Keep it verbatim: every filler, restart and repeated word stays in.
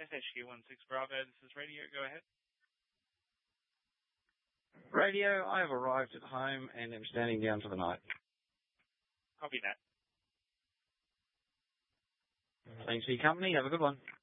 S H Q one six Bravo, this is Radio. Go ahead. Radio, I have arrived at home and am standing down for the night. Copy that. Thanks for your company. Have a good one.